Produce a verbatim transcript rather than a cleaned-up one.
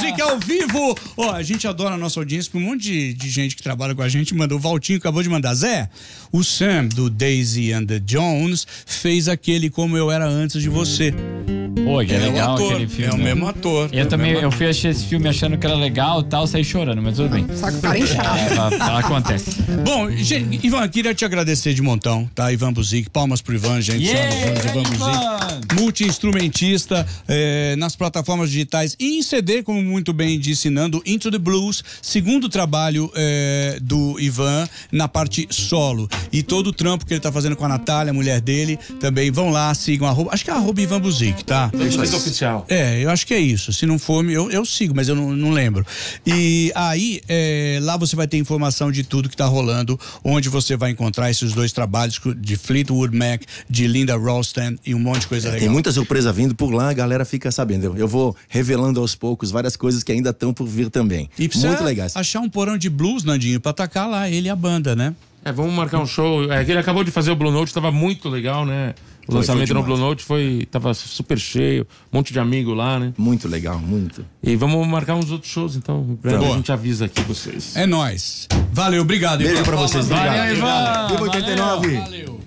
Music ao vivo. Ó, a gente adora a nossa audiência, porque um monte de, de gente que trabalha com a gente mandou. O Valtinho acabou de mandar. Zé, o Sam do Daisy and the Jones fez aquele Como Eu Era Antes de Você. Pô, que é, é legal ator, aquele filme. É o mesmo ator. Eu é também, mesmo eu ator. fui assistir esse filme achando que era legal e tal, saí chorando, mas tudo bem. Só com cara inchada. É, acontece. Bom, gente, Ivan, queria te agradecer de montão, tá? Ivan Buzik, palmas pro Ivan, gente. Yeah, Ivan Buzik, multi-instrumentista é, nas plataformas digitais e em C D, como muito bem disse Nando, Into the Blues, segundo trabalho é, do Ivan na parte solo. E todo o trampo que ele tá fazendo com a Natália, a mulher dele, também vão lá, sigam, arroba, acho que é arroba Ivan Buzik, tá? É oficial. É, eu acho que é isso. Se não for, eu, eu sigo, mas eu não, não lembro. E aí, é, lá você vai ter informação de tudo que tá rolando, onde você vai encontrar esses dois trabalhos de Fleetwood Mac, de Linda Ronstadt e um monte de coisa É, legal. tem muita surpresa vindo por lá, a galera fica sabendo. Eu vou revelando aos poucos várias coisas que ainda estão por vir também. E precisa muito legais. achar um porão de blues, Nandinho, pra atacar lá, ele e a banda, né? É, vamos marcar um show. É que ele acabou de fazer o Blue Note, tava muito legal, né? O Foi, lançamento foi no demais. Blue Note foi, tava super cheio, um monte de amigo lá, né? Muito legal, muito. E vamos marcar uns outros shows, então. Em breve Boa. a gente avisa aqui vocês. É nóis. Valeu, obrigado, Ivan. Beijo pra vocês. Palmas, Obrigado. Valeu, Ivan. Viva oitenta e nove. Valeu.